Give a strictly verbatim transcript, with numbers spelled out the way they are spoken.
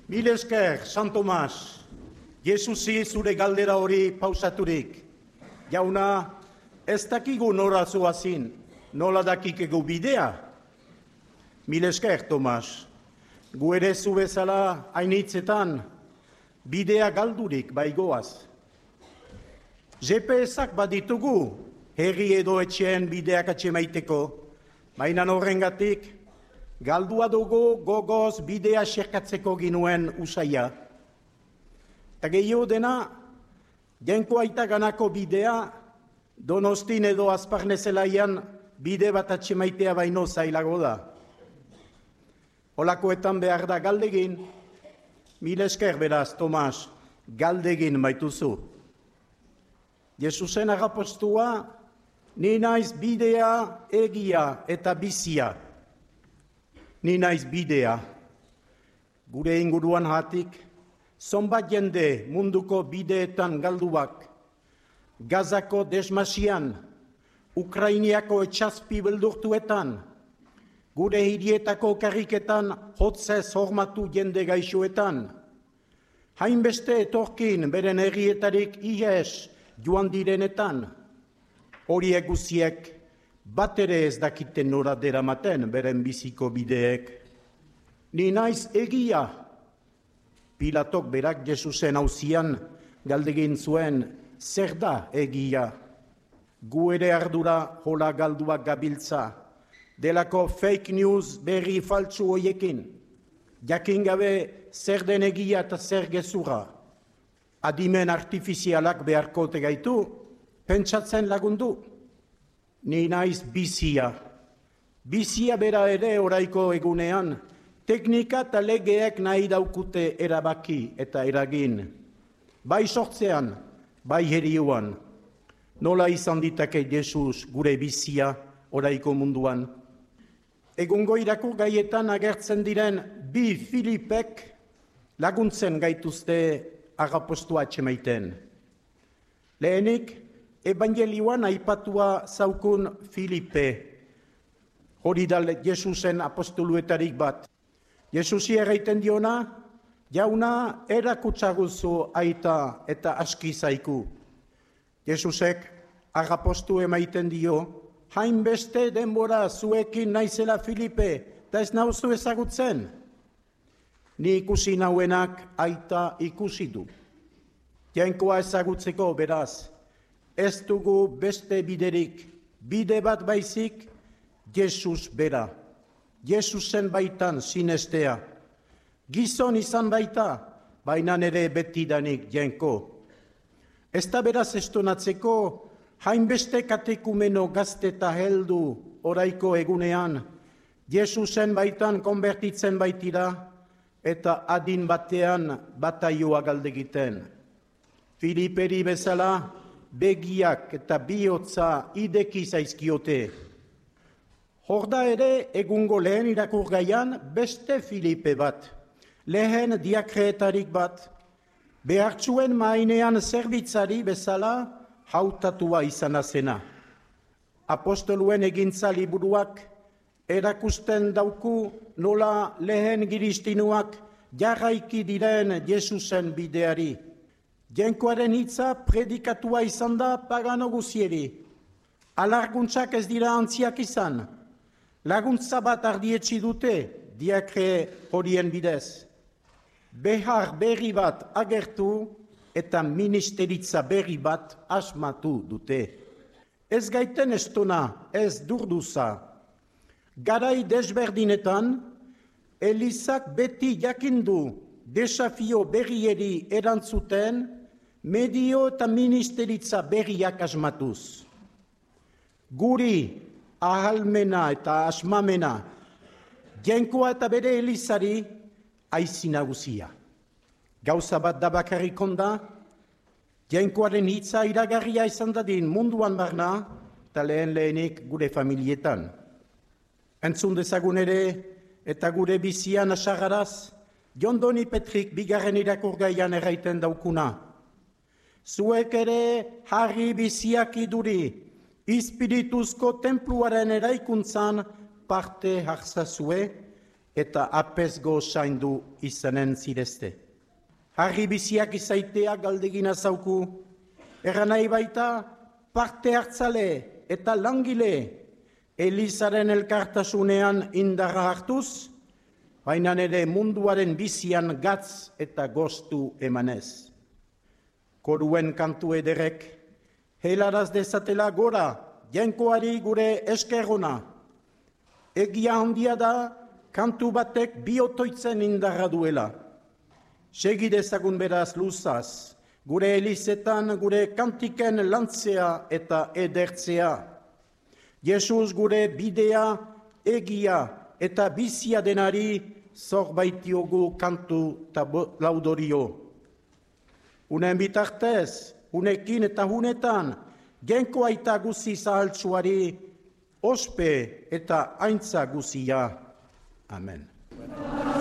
Mil esker, San Tomas, Jesusi zure galdera hori pausaturik. Jauna, ez dakigu nora zoazin, nola dakikegu bidea. Mil esker, Tomas, gu ere zu bezala hainitzetan, bidea galdurik baigoaz. G P S-ak baditugu, herri edo etxeen bideak atxemaiteko, mainan horrengatik, galdua dugu gogoz bidea xerkatzeko ginuen usaia. Ta gehiago dena, jenko aita ganako bidea, Donostin edo Azparnezelaian bide bat atxemaitea baino zailago da. Olakoetan behar da galdegin, mil esker beraz, Tomas, galdegin baituzu. Jesusen agapostua, ni naiz bidea, egia eta bizia. Ni naiz bidea. Gure inguruan hatik, zonbat jende munduko bideetan galduak, Gazako desmasian, Ukrainiako etxazpi beldurtuetan, gure hirietako karriketan hotzez hormatu jende gaixoetan, hainbeste etorkin beren herrietarik ies joan direnetan, horiek guziek bat ere ez dakiten nora deramaten beren biziko bideek. Ni naiz egia. Pilatok berak Jesusen auzian galdegin zuen zer da egia. Gu ere ardura hola galduak gabiltza, delako fake news berri faltsu hoiekin, jakin gabe zer den egia eta zer gezurra. Adimen artifizialak beharkote gaitu, pentsatzen lagundu. Ni naiz bizia. Bizia bera ere oraiko egunean, teknika eta legeek nahi daukute erabaki eta eragin. Bai sortzean, bai herioan. Nola izan ditake Jesus gure bizia oraiko munduan. Egungo irakur gaietan agertzen diren bi Filipek laguntzen gaituzte agapostua atxemaiten. Lehenik, evangelioan aipatua zaukun Filipe, hori da Jesusen apostoluetarik bat. Jesusi erraiten diona, jauna erakutsaguzu aita eta aski zaiku. Jesusek agapostu emaiten dio, hainbeste denbora zuekin naizela Filipe, eta ez nauzu ezagutzen. Ni ikusi nauenak aita ikusi du. Jainkoa ezagutzeko beraz, ez dugu beste biderik, bide bat baizik, Jesus bera. Jesusen baitan sinestea. Gizon izan baita, baina nere betidanik jainko. Ez da beraz estonatzeko, hainbeste katekumeno gazte eta heldu oraiko egunean, Jesusen baitan konbertitzen baitira, eta adin batean bataioa galdegiten. Filiperi bezala, begiak eta bihotza ideki zaizkiote. Horda ere egungo lehen irakurgaian beste Filipe bat, lehen diakreetarik bat, behartzuen mainean zerbitzari bezala hautatua izana zena. Apostoluen egintza liburuak erakusten dauku nola lehen giristinuak jarraiki diren Jesusen bideari. Jenkoaren hitza predikatua izan da pagano guzieri. Alarguntzak ez dira antziak izan. Laguntza bat ardietsi dute diakre horien bidez. Behar berri bat agertu eta ministeritza berri bat asmatu dute. Ez gaiten estona, ez durduza. Garai desberdinetan, Elizak beti jakindu desafio berrieri erantzuten, medio eta ministeritza berriak asmatuz. Guri ahalmena eta asmamena, jainkoa eta bere Elizari aizi nagusia. Gauza bat da bakarrik onda, jainkoaren hitza iragarria izan dadin munduan barna, eta lehen lehenik gure familietan. Entzun dezagun ere, eta gure bizian asagaraz, Jondoni Petrik bigarren irakurgaian erraiten daukuna. Zuek ere harri biziak iduri, Ispirituzko tenpluaren eraikuntzan parte hartzazue, eta apesgo zaindu izanen zirezte. Harri biziak izaitea galdegina zauku, erran nahi baita parte hartzale eta langile, Elizaren elkartasunean indarra hartuz, baina ere munduaren bizian gatz eta gostu emanez. Koruen kantu ederek, helaraz dezatela gora, jainkoari gure eskerrona. Egia handia da, kantu batek biotoitzen indarra duela. Segi dezagun beraz luzaz, gure elizetan gure kantiken lantzea eta edertzea. Jesus gure bidea, egia eta bizia denari zorbaitiogu kantu eta laudorio. Unen bitartez, unekin eta hunetan, genko aita guzi zahaltsuari, ospe eta aintza guzia. Amen.